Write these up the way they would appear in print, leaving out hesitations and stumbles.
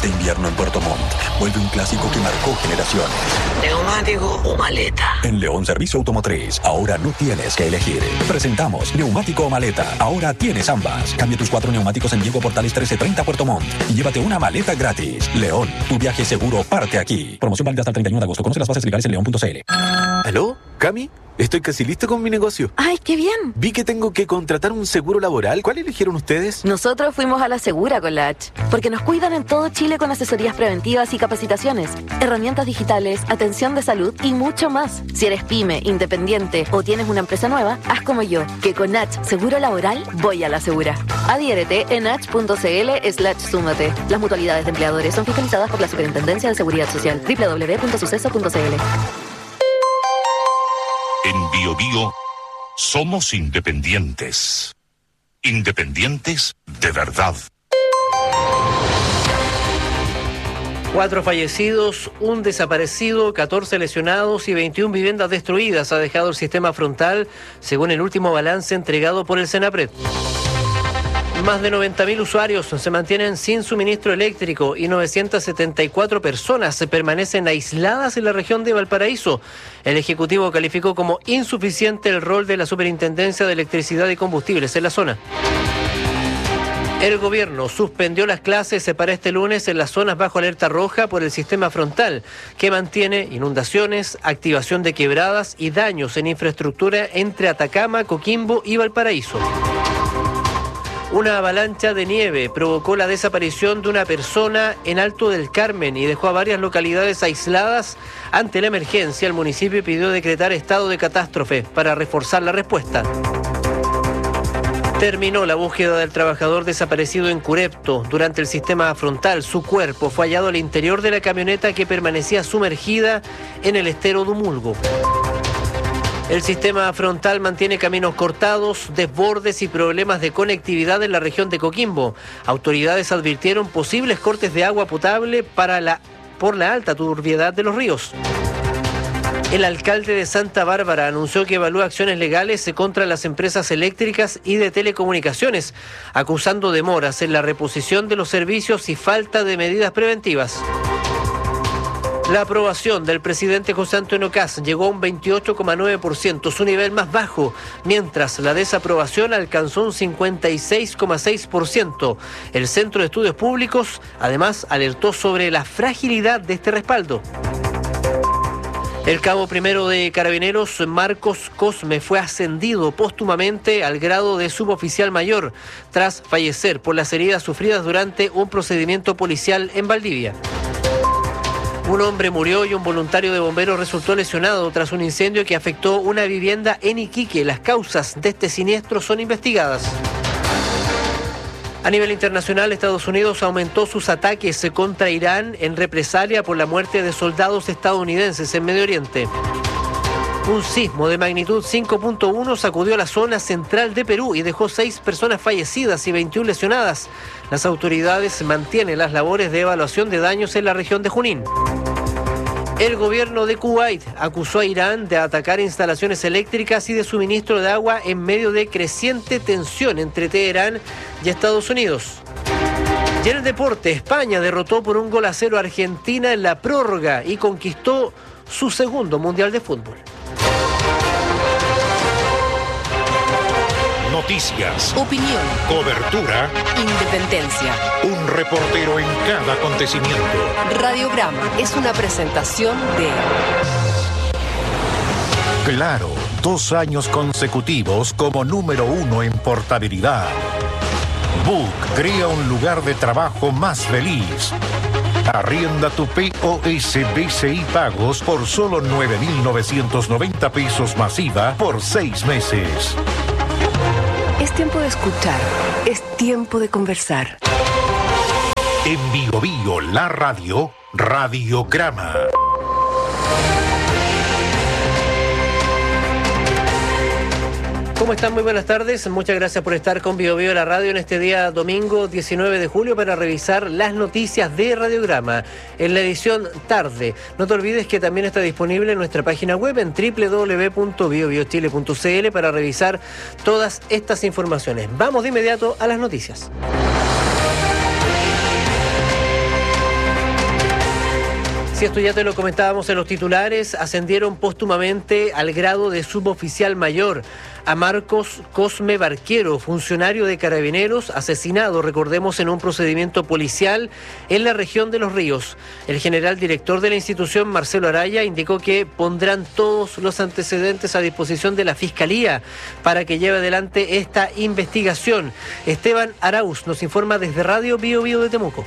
Este invierno en Puerto Montt vuelve un clásico que marcó generaciones. ¿Neumático o maleta? En León Servicio Automotriz, ahora no tienes que elegir. Presentamos neumático o maleta. Ahora tienes ambas. Cambia tus 4 neumáticos en Diego Portales 1330 Puerto Montt y llévate una maleta gratis. León, tu viaje seguro parte aquí. Promoción válida hasta el 31 de agosto. Conoce las bases legales en león.cl. ¿Aló? ¿Cami? Estoy casi listo con mi negocio. ¡Ay, qué bien! Vi que tengo que contratar un seguro laboral. ¿Cuál eligieron ustedes? Nosotros fuimos a la Segura con la H, porque nos cuidan en todo Chile con asesorías preventivas y capacitaciones, herramientas digitales, atención de salud y mucho más. Si eres pyme, independiente o tienes una empresa nueva, haz como yo, que con H Seguro Laboral voy a la Segura. Adhiérete en h.cl/súmate. Las mutualidades de empleadores son fiscalizadas por la Superintendencia de Seguridad Social. www.suceso.cl. En Biobío somos independientes. Independientes de verdad. 4 fallecidos, 1 desaparecido, 14 lesionados y 21 viviendas destruidas ha dejado el sistema frontal, según el último balance entregado por el Senapred. Más de 90.000 usuarios se mantienen sin suministro eléctrico y 974 personas se permanecen aisladas en la región de Valparaíso. El Ejecutivo calificó como insuficiente el rol de la Superintendencia de Electricidad y Combustibles en la zona. El gobierno suspendió las clases para este lunes en las zonas bajo alerta roja por el sistema frontal, que mantiene inundaciones, activación de quebradas y daños en infraestructura entre Atacama, Coquimbo y Valparaíso. Una avalancha de nieve provocó la desaparición de una persona en Alto del Carmen y dejó a varias localidades aisladas. Ante la emergencia, el municipio pidió decretar estado de catástrofe para reforzar la respuesta. Terminó la búsqueda del trabajador desaparecido en Curepto. Durante el sistema frontal, su cuerpo fue hallado al interior de la camioneta que permanecía sumergida en el estero Dumulgo. El sistema frontal mantiene caminos cortados, desbordes y problemas de conectividad en la región de Coquimbo. Autoridades advirtieron posibles cortes de agua potable por la alta turbiedad de los ríos. El alcalde de Santa Bárbara anunció que evalúa acciones legales contra las empresas eléctricas y de telecomunicaciones, acusando demoras en la reposición de los servicios y falta de medidas preventivas. La aprobación del presidente José Antonio Kast llegó a un 28,9%, su nivel más bajo, mientras la desaprobación alcanzó un 56,6%. El Centro de Estudios Públicos, además, alertó sobre la fragilidad de este respaldo. El cabo primero de Carabineros, Marcos Cosme, fue ascendido póstumamente al grado de suboficial mayor, tras fallecer por las heridas sufridas durante un procedimiento policial en Valdivia. Un hombre murió y un voluntario de bomberos resultó lesionado tras un incendio que afectó una vivienda en Iquique. Las causas de este siniestro son investigadas. A nivel internacional, Estados Unidos aumentó sus ataques contra Irán en represalia por la muerte de soldados estadounidenses en Medio Oriente. Un sismo de magnitud 5.1 sacudió la zona central de Perú y dejó 6 personas fallecidas y 21 lesionadas. Las autoridades mantienen las labores de evaluación de daños en la región de Junín. El gobierno de Kuwait acusó a Irán de atacar instalaciones eléctricas y de suministro de agua en medio de creciente tensión entre Teherán y Estados Unidos. Y en el deporte, España derrotó por 1-0 a Argentina en la prórroga y conquistó su segundo Mundial de Fútbol. Noticias, opinión, cobertura, independencia. Un reportero en cada acontecimiento. Radiograma es una presentación de Claro, 2 años consecutivos como número 1 en portabilidad. Book crea un lugar de trabajo más feliz. Arrienda tu POS BCI Pagos por solo 9.990 pesos masiva por 6 meses. Es tiempo de escuchar, es tiempo de conversar. En Biobío, la radio, Radiograma. ¿Cómo están? Muy buenas tardes. Muchas gracias por estar con Biobío la radio en este día domingo 19 de julio para revisar las noticias de Radiograma en la edición tarde. No te olvides que también está disponible en nuestra página web en www.biobiochile.cl para revisar todas estas informaciones. Vamos de inmediato a las noticias. Si esto ya te lo comentábamos en los titulares, ascendieron póstumamente al grado de suboficial mayor a Marcos Cosme Barquero, funcionario de Carabineros, asesinado, recordemos, en un procedimiento policial en la región de Los Ríos. El general director de la institución, Marcelo Araya, indicó que pondrán todos los antecedentes a disposición de la Fiscalía para que lleve adelante esta investigación. Esteban Arauz nos informa desde Radio Bío Bío de Temuco.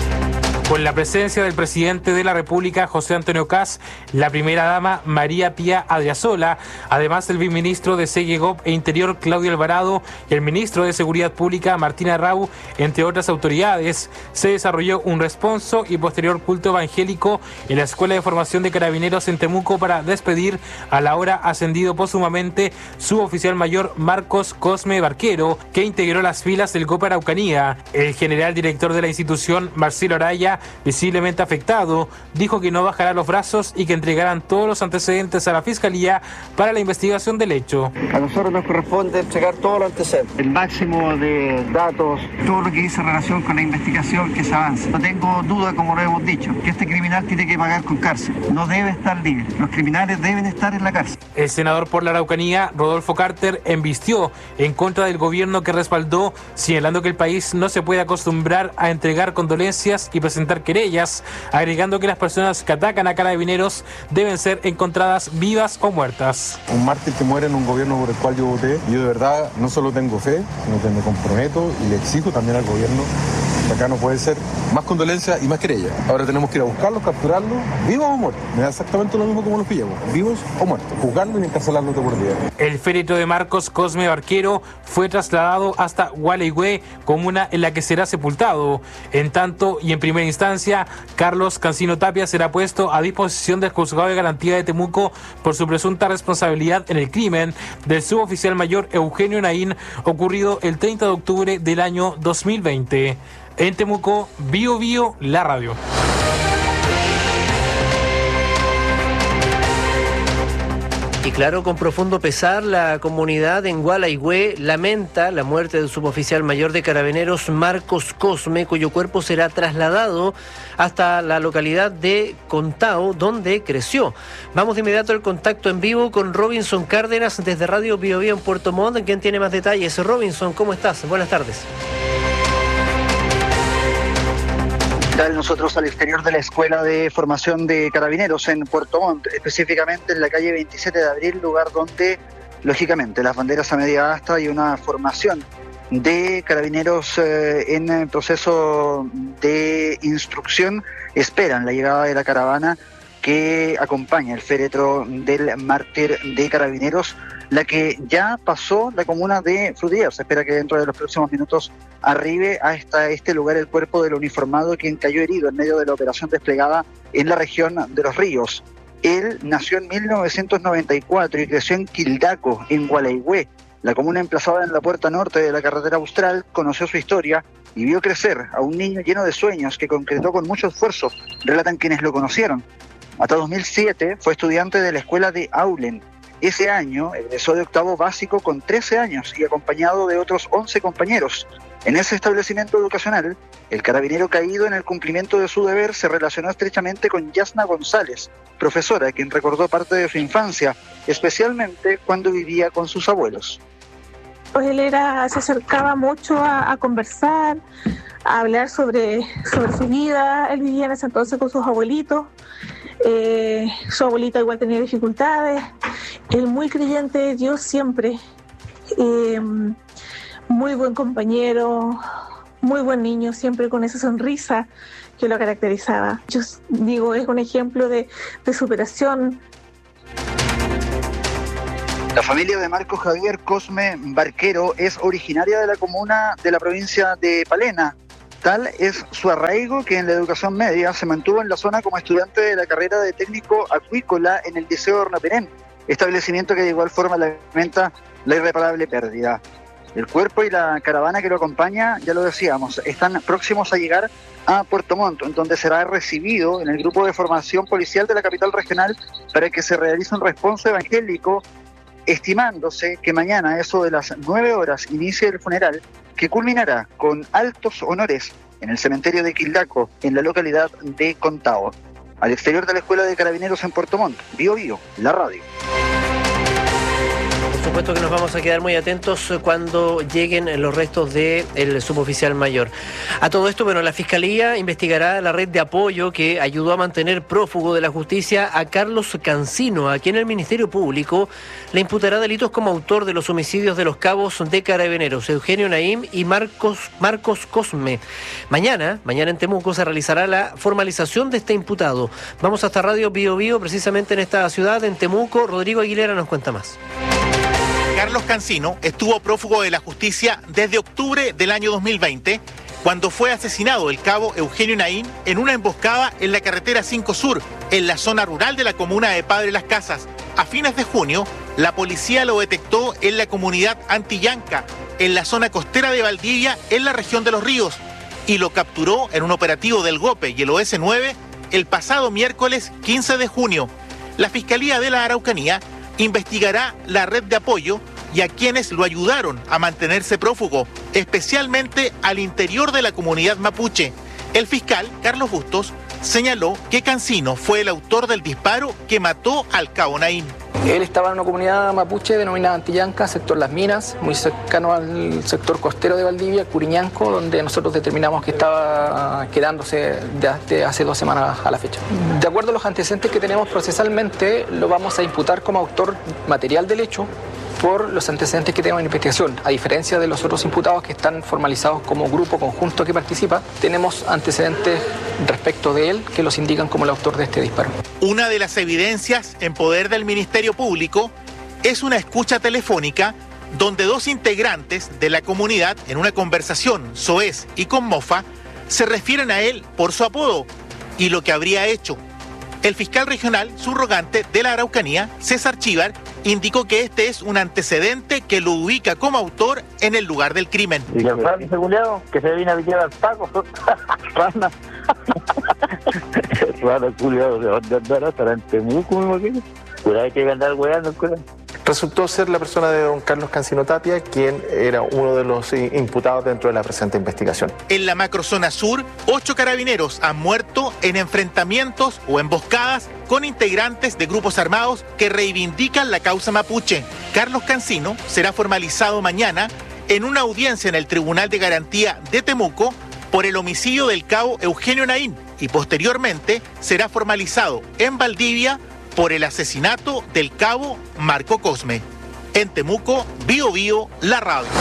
Con la presencia del presidente de la República, José Antonio Kast, la primera dama, María Pía Adriasola, además del viceministro de Seguegop e Interior, Claudio Alvarado, y el ministro de Seguridad Pública, Martina Rau, entre otras autoridades, se desarrolló un responso y posterior culto evangélico en la Escuela de Formación de Carabineros en Temuco para despedir al ahora ascendido póstumamente suboficial mayor Marcos Cosme Barquero, que integró las filas del GOP Araucanía. El general director de la institución, Marcelo Araya, visiblemente afectado, dijo que no bajará los brazos y que entregarán todos los antecedentes a la Fiscalía para la investigación del hecho. A nosotros nos corresponde entregar todos los antecedentes, el máximo de datos, todo lo que dice en relación con la investigación que se avance. No tengo duda, como lo hemos dicho, que este criminal tiene que pagar con cárcel, no debe estar libre, los criminales deben estar en la cárcel. El senador por la Araucanía, Rodolfo Carter, embistió en contra del gobierno que respaldó, señalando que el país no se puede acostumbrar a entregar condolencias y presentar querellas, agregando que las personas que atacan a Carabineros deben ser encontradas vivas o muertas. Un mártir que muere en un gobierno por el cual yo voté, yo de verdad no solo tengo fe, sino que me comprometo y le exijo también al gobierno que acá no puede ser más condolencia y más querella. Ahora tenemos que ir a buscarlos, capturarlos, vivos o muertos. Me da exactamente lo mismo como los pillamos, vivos o muertos, juzgarlos y encarcelarlos de por vida. El féretro de Marcos Cosme Barquero fue trasladado hasta Gualeguay, comuna en la que será sepultado. En tanto, y en primera instancia, Carlos Cancino Tapia será puesto a disposición del Juzgado de Garantía de Temuco por su presunta responsabilidad en el crimen del suboficial mayor Eugenio Naín, ocurrido el 30 de octubre del año 2020. En Temuco, Bío Bío, la radio. Y claro, con profundo pesar, la comunidad en Gualeguay lamenta la muerte del suboficial mayor de Carabineros Marcos Cosme, cuyo cuerpo será trasladado hasta la localidad de Contao, donde creció. Vamos de inmediato al contacto en vivo con Robinson Cárdenas desde Radio Bío Bío en Puerto Montt, quien tiene más detalles. Robinson, ¿cómo estás? Buenas tardes. Nosotros al exterior de la Escuela de Formación de Carabineros en Puerto Montt, específicamente en la calle 27 de Abril, lugar donde, lógicamente, las banderas a media asta y una formación de carabineros en proceso de instrucción esperan la llegada de la caravana que acompaña el féretro del mártir de Carabineros, la que ya pasó la comuna de Frutillar. Se espera que dentro de los próximos minutos arribe hasta este lugar el cuerpo del uniformado quien cayó herido en medio de la operación desplegada en la región de Los Ríos. Él nació en 1994 y creció en Quildaco, en Gualeguay. La comuna emplazada en la puerta norte de la carretera austral conoció su historia y vio crecer a un niño lleno de sueños que concretó con mucho esfuerzo, relatan quienes lo conocieron. Hasta 2007 fue estudiante de la escuela de Aulen. Ese año egresó de octavo básico con 13 años y acompañado de otros 11 compañeros. En ese establecimiento educacional, el carabinero caído en el cumplimiento de su deber se relacionó estrechamente con Yasna González, profesora quien recordó parte de su infancia, especialmente cuando vivía con sus abuelos. Pues él se acercaba mucho a conversar, a hablar sobre su vida. Él vivía en ese entonces con sus abuelitos. Su abuelita igual tenía dificultades. Él muy creyente de Dios siempre. Muy buen compañero, muy buen niño, siempre con esa sonrisa que lo caracterizaba. Yo digo, es un ejemplo de superación. La familia de Marcos Javier Cosme Barquero es originaria de la comuna de la provincia de Palena. Tal es su arraigo que en la educación media se mantuvo en la zona como estudiante de la carrera de técnico acuícola en el Liceo de Hornaperén, establecimiento que de igual forma lamenta la irreparable pérdida. El cuerpo y la caravana que lo acompaña, ya lo decíamos, están próximos a llegar a Puerto Montt, donde será recibido en el grupo de formación policial de la capital regional para que se realice un responso evangélico, estimándose que mañana, a eso de las 9 horas, inicie el funeral, que culminará con altos honores en el cementerio de Quildaco, en la localidad de Contao. al exterior de la Escuela de Carabineros en Puerto Montt. Bio Bio, la radio. Por supuesto que nos vamos a quedar muy atentos cuando lleguen los restos del suboficial mayor. A todo esto, bueno, la Fiscalía investigará la red de apoyo que ayudó a mantener prófugo de la justicia a Carlos Cancino, a quien el Ministerio Público le imputará delitos como autor de los homicidios de los cabos de Carabineros, Eugenio Naim y Marcos Cosme. Mañana en Temuco se realizará la formalización de este imputado. Vamos hasta Radio Bio Bio, precisamente en esta ciudad, en Temuco. Rodrigo Aguilera nos cuenta más. Carlos Cancino estuvo prófugo de la justicia desde octubre del año 2020, cuando fue asesinado el cabo Eugenio Naim en una emboscada en la carretera 5 Sur, en la zona rural de la comuna de Padre Las Casas. A fines de junio, la policía lo detectó en la comunidad Antillanca, en la zona costera de Valdivia, en la región de Los Ríos, y lo capturó en un operativo del GOPE y el OS9 el pasado miércoles 15 de junio. La Fiscalía de la Araucanía investigará la red de apoyo y a quienes lo ayudaron a mantenerse prófugo, especialmente al interior de la comunidad mapuche. El fiscal, Carlos Bustos, señaló que Cancino fue el autor del disparo que mató al cabo Naim. Él estaba en una comunidad mapuche denominada Antillanca, sector Las Minas, muy cercano al sector costero de Valdivia, Curiñanco, donde nosotros determinamos que estaba quedándose desde hace 2 semanas a la fecha. De acuerdo a los antecedentes que tenemos procesalmente, lo vamos a imputar como autor material del hecho por los antecedentes que tenemos en investigación. A diferencia de los otros imputados que están formalizados como grupo conjunto que participa, tenemos antecedentes respecto de él que los indican como el autor de este disparo. Una de las evidencias en poder del Ministerio Público es una escucha telefónica donde 2 integrantes de la comunidad, en una conversación soez y con mofa, se refieren a él por su apodo y lo que habría hecho. El fiscal regional subrogante de la Araucanía, César Chívar, indicó que este es un antecedente que lo ubica como autor en el lugar del crimen. Y que el Fran Seguleado, que se vino a pillar al Paco, rana. Rana, culiado, ¿de dónde andará? ¿Estará en Temuco, me imagino? Pero hay que andar weando, culiado. Resultó ser la persona de don Carlos Cancino Tapia, quien era uno de los imputados dentro de la presente investigación. En la macrozona sur, 8 carabineros han muerto en enfrentamientos o emboscadas con integrantes de grupos armados que reivindican la causa mapuche. Carlos Cancino será formalizado mañana en una audiencia en el Tribunal de Garantía de Temuco por el homicidio del cabo Eugenio Naim y posteriormente será formalizado en Valdivia por el asesinato del cabo Marco Cosme. En Temuco, Bio Bio, la radio.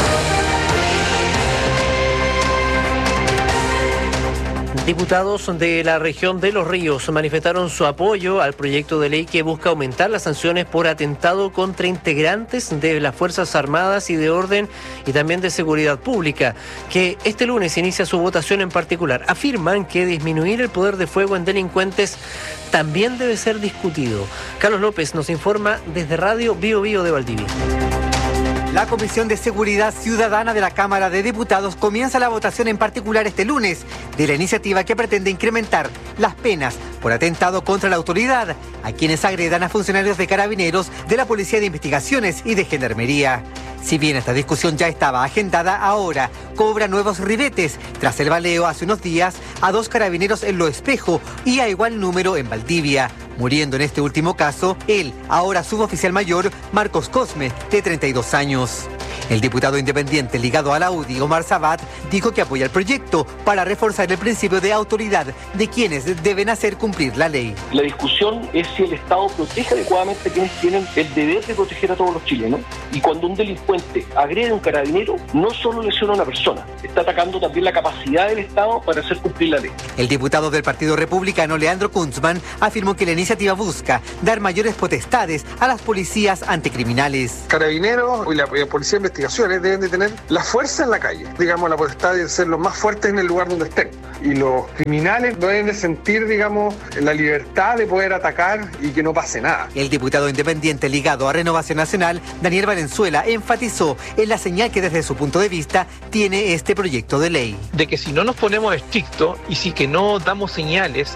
Diputados de la región de Los Ríos manifestaron su apoyo al proyecto de ley que busca aumentar las sanciones por atentado contra integrantes de las Fuerzas Armadas y de orden y también de seguridad pública, que este lunes inicia su votación en particular. Afirman que disminuir el poder de fuego en delincuentes también debe ser discutido. Carlos López nos informa desde Radio Bio Bio de Valdivia. La Comisión de Seguridad Ciudadana de la Cámara de Diputados comienza la votación en particular este lunes de la iniciativa que pretende incrementar las penas por atentado contra la autoridad a quienes agredan a funcionarios de Carabineros, de la Policía de Investigaciones y de Gendarmería. Si bien esta discusión ya estaba agendada, ahora cobra nuevos ribetes tras el baleo hace unos días a 2 carabineros en Lo Espejo y a igual número en Valdivia, muriendo en este último caso el ahora suboficial mayor Marcos Cosme, de 32 años. El diputado independiente ligado a la UDI, Omar Sabat, dijo que apoya el proyecto para reforzar el principio de autoridad de quienes deben hacer cumplir la ley. La discusión es si el Estado protege adecuadamente a quienes tienen el deber de proteger a todos los chilenos. Y cuando un delincuente agrede a un carabinero, no solo lesiona a una persona, está atacando también la capacidad del Estado para hacer cumplir la ley. El diputado del Partido Republicano, Leandro Kunzman, afirmó que la iniciativa busca dar mayores potestades a las policías anticriminales. Carabineros y la policía de investigaciones deben de tener la fuerza en la calle, digamos, la potestad de ser los más fuertes en el lugar donde estén. Y los criminales deben de sentir, digamos, la libertad de poder atacar y que no pase nada. El diputado independiente ligado a Renovación Nacional, Daniel Valenzuela, enfatizó en la señal que desde su punto de vista tiene este proyecto de ley. De que si no nos ponemos estrictos y si que no damos señales